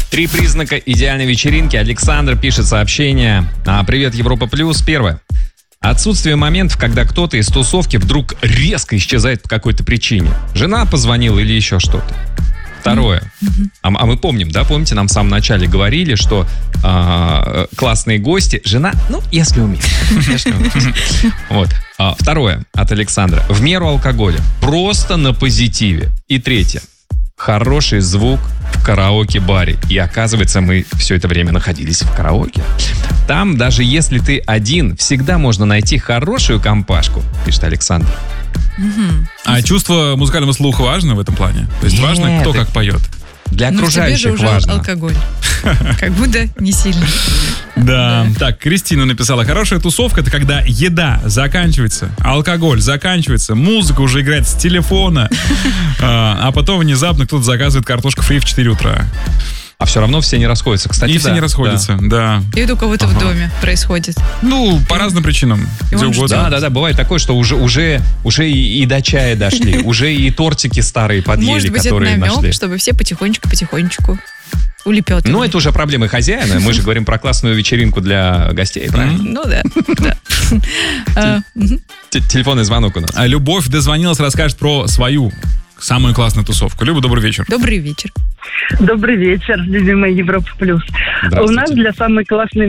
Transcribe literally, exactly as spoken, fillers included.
Три признака идеальной вечеринки. Александр пишет сообщение. А, привет, Европа Плюс. Первое. Отсутствие моментов, когда кто-то из тусовки вдруг резко исчезает по какой-то причине. Жена позвонила или еще что-то. Второе. Mm-hmm. А, а мы помним, да, помните, нам в самом начале говорили, что а, классные гости, жена, ну, если умеет. Вот. А, второе от Александра. В меру алкоголя. Просто на позитиве. И третье. Хороший звук в караоке-баре. И оказывается, мы все это время находились в караоке. Там, даже если ты один, всегда можно найти хорошую компашку, пишет Александр. Угу. А чувство музыкального слуха важно в этом плане? То есть Нет, важно, кто как поет? Для окружающих ну, в тебе же важно. уже алкоголь. Как будто не сильно. Да. Так, Кристина написала. Хорошая тусовка — это когда еда заканчивается, алкоголь заканчивается, музыка уже играет с телефона, а потом внезапно кто-то заказывает картошку фри в четыре утра. А все равно все не расходятся. Кстати, И да, все не расходятся, да. И это у кого-то ага. в доме происходит. Ну, по разным причинам. Где угодно. Да, да, да, бывает такое, что уже, уже, уже и, и до чая дошли, уже и тортики старые подъели, Может быть, которые это намек, нашли. Чтобы все потихонечку-потихонечку улепетывали. Ну, это уже проблемы хозяина. Мы же говорим про классную вечеринку для гостей, правильно? Ну да. Телефонный звонок у нас. А Любовь дозвонилась, расскажет про свою самую классную тусовку. Люба, добрый вечер. Добрый вечер. Добрый вечер, любимая Европа Плюс. У нас для самой классной